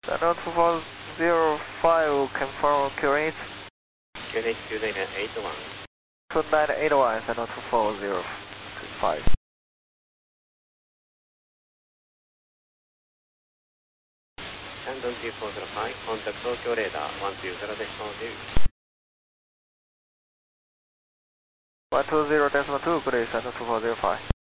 Channel 2405, confirm QNH. QNH 2981. 2981, channel 2405. Shandong 2405, contact Tokyo radar 120.2. 120.2, good day, channel 2405.